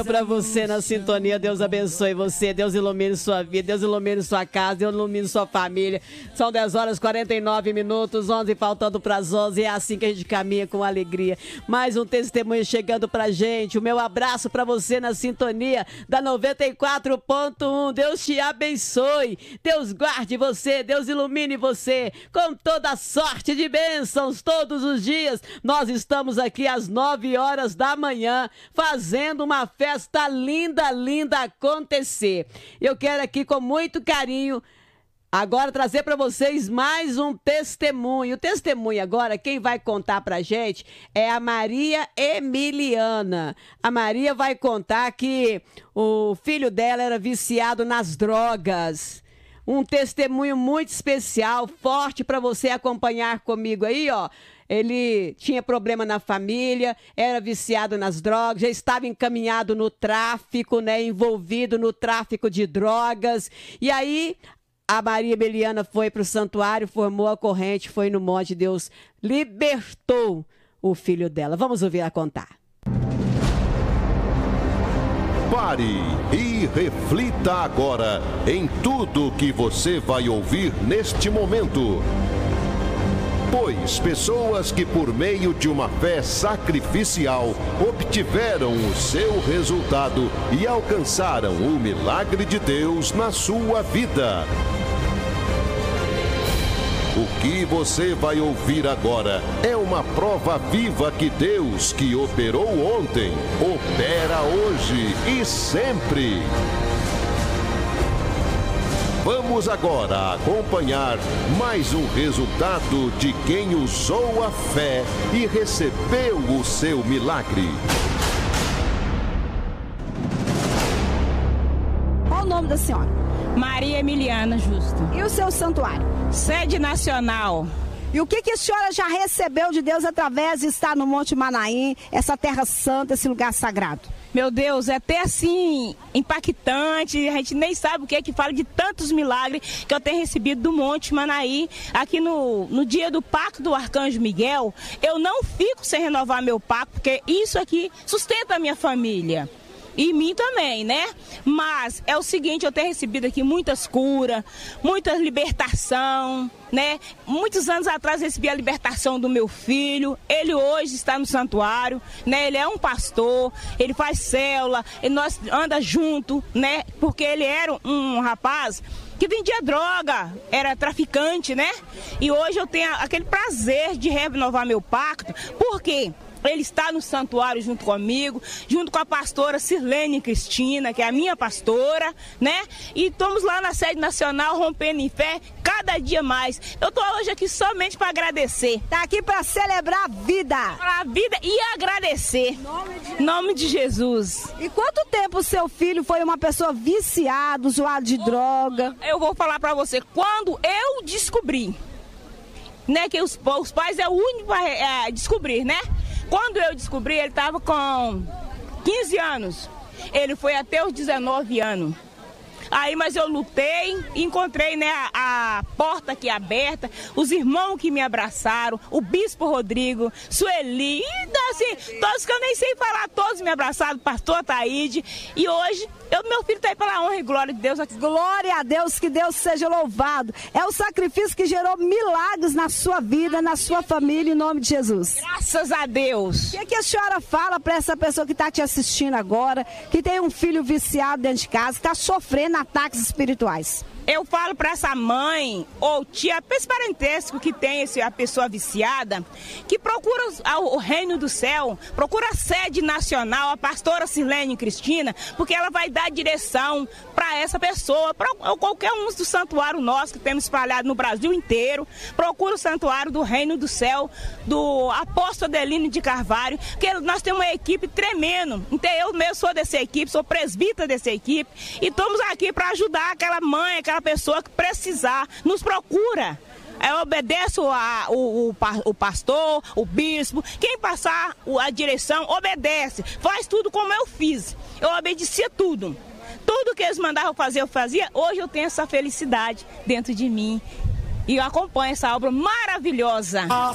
Para você na sintonia, Deus abençoe você, Deus ilumine sua vida, Deus ilumine sua casa, Deus ilumine sua família. São 10 horas e 49 minutos, 11 faltando para as 11, é assim que a gente caminha com alegria. Mais um testemunho chegando pra gente, o meu abraço para você na sintonia da 94.1, Deus te abençoe, Deus guarde você, Deus ilumine você com toda sorte de bênçãos todos os dias. Nós estamos aqui às 9 horas da manhã fazendo uma festa linda, linda acontecer. Eu quero aqui com muito carinho agora trazer para vocês mais um testemunho. O testemunho agora, quem vai contar pra gente é a Maria Emiliana. A Maria vai contar que o filho dela era viciado nas drogas. Um testemunho muito especial, forte para você acompanhar comigo aí, ó. Ele tinha problema na família, era viciado nas drogas, já estava encaminhado no tráfico, né, envolvido no tráfico de drogas. E aí, a Maria Emiliana foi para o santuário, formou a corrente, foi no monte, Deus libertou o filho dela. Vamos ouvir ela contar. Pare e reflita agora em tudo que você vai ouvir neste momento. Pois pessoas que por meio de uma fé sacrificial obtiveram o seu resultado e alcançaram o milagre de Deus na sua vida. O que você vai ouvir agora é uma prova viva que Deus, que operou ontem, opera hoje e sempre. Vamos agora acompanhar mais um resultado de quem usou a fé e recebeu o seu milagre. Qual o nome da senhora? Maria Emiliana Justo. E o seu santuário? Sede Nacional. E o que a senhora já recebeu de Deus através de estar no Monte Manaim, essa terra santa, esse lugar sagrado? Meu Deus, é até assim, impactante, a gente nem sabe o que é que fala de tantos milagres que eu tenho recebido do Monte Manaí. Aqui no dia do pacto do Arcanjo Miguel, eu não fico sem renovar meu pacto, porque isso aqui sustenta a minha família. E mim também, né? Mas é o seguinte, eu tenho recebido aqui muitas curas, muita libertação, né? Muitos anos atrás recebi a libertação do meu filho. Ele hoje está no santuário, né? Ele é um pastor, ele faz célula, e nós anda junto, né? Porque ele era um rapaz que vendia droga, era traficante, né? E hoje eu tenho aquele prazer de renovar meu pacto. Por quê? Ele está no santuário junto comigo, junto com a pastora Sirlene Cristina, que é a minha pastora, né? E estamos lá na sede nacional, rompendo em fé, cada dia mais. Eu estou hoje aqui somente para agradecer. Está aqui para celebrar a vida. A vida e agradecer. Em nome de Jesus. E quanto tempo o seu filho foi uma pessoa viciada, usuário de droga? Eu vou falar para você, quando eu descobri, né, que os pais é o único para descobrir, né? Quando eu descobri, ele estava com 15 anos. Ele foi até os 19 anos. Aí, mas eu lutei, encontrei, né, a porta aqui aberta, os irmãos que me abraçaram, o Bispo Rodrigo, Sueli, assim, todos que eu nem sei falar, todos me abraçaram, pastor Taíde, e hoje meu filho está aí pela honra e glória de Deus. Glória a Deus, que Deus seja louvado. É o sacrifício que gerou milagres na sua vida, na sua família, em nome de Jesus. Graças a Deus. O que a senhora fala para essa pessoa que está te assistindo agora, que tem um filho viciado dentro de casa, que está sofrendo ataques espirituais? Eu falo para essa mãe ou tia, esse parentesco que tem a pessoa viciada, que procura o reino do céu, procura a sede nacional, a pastora Sirlene Cristina, porque ela vai dar direção para essa pessoa, para qualquer um do santuário nosso que temos espalhado no Brasil inteiro. Procura o santuário do reino do céu, do apóstolo Adelino de Carvalho, que nós temos uma equipe tremenda. Então eu mesmo sou dessa equipe, sou presbítera dessa equipe, e estamos aqui para ajudar aquela mãe, aquela pessoa que precisar, nos procura. Eu obedeço o pastor, o bispo, quem passar a direção, obedece, faz tudo como eu fiz. Eu obedecia tudo. Tudo que eles mandavam fazer, eu fazia. Hoje eu tenho essa felicidade dentro de mim e eu acompanho essa obra maravilhosa.